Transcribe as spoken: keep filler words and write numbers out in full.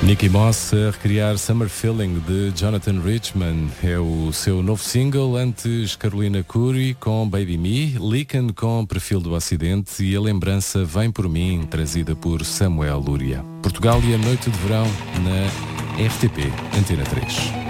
Nicky Moss a recriar Summer Feeling de Jonathan Richman. É o seu novo single. Antes Carolina Curry com Baby Me, Leakin com Perfil do Acidente e A Lembrança Vem Por Mim, trazida por Samuel Lúria. Portugal e a Noite de Verão na R T P Antena três.